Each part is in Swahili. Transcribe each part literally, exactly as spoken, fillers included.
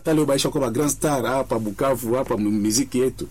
hata leo baisha kwa grand star hapa Bukavu hapa muziki yetu.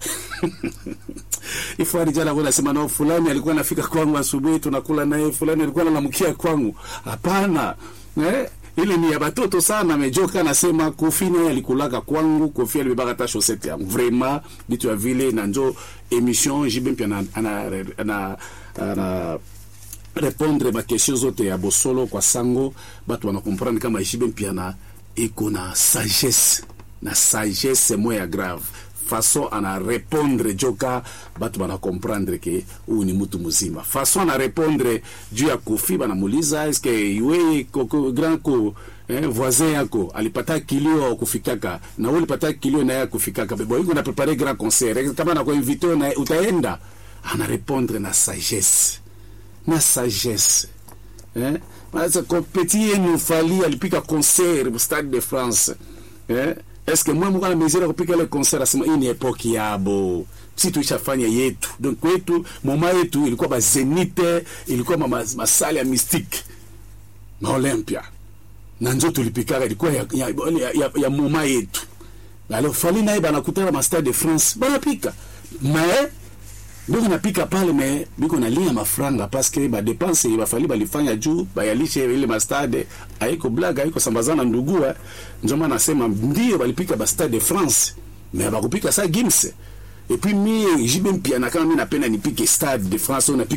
Ifari jana kuna sema na fulani alikuwa anafika kwangu asubuhi tunakula naye, fulani alikuwa anamkia kwangu. Hapana. Eh? Ile ni ya batoto sana. Amejoka anasema Kofi naye alikulaka kwangu, Kofi alibeba hata chaussette yangu. Vraiment bitu ya vile na njo émission J B pia na ana ana ana répondre ma question zote ya bosolo kwa sango, batu wana comprendre kama J B pia na iko na sagesse, na sagesse moya grave. Façon ana répondre joka batu bana comprendre ke huyu ni mtu mzima. Façon ana répondre juu ya Kofi bana muuliza est-ce que yeye koko grand ko eh, voisin yako alipata kilio kufikaka na wewe ulipata kilio na yeye kufikaka, bebo yuko na préparer grand concert kama na kuinviter na utaenda. Ana répondre na sagesse, na sagesse eh maana compétier nous fali alipika concert au Stade de France eh. Est-ce que moi mko na mesure kupika le concert asema hii ni epoki yabo, si tuishafanya yetu. Donc kwetu moma yetu ilikuwa ba Zenite, ilikuwa ma masali ya Mystique na Olympia na njo tulipika ilikuwa ya ya, ya, ya, ya moma yetu. Alors fali naye bana kutana ma Stade de France bana pika mais biko napika pale mais biko na lia mafranga parce que ba dépense ba fali balifanya juu ba yalishe ile ma stade haiko blaga haiko sambazana ndugua. Ndio maana nasema ndio balipika ba Stade de France mais bakupika sa Gims. Et puis mi J B pia na kama mimi napenda nipike Stade de France.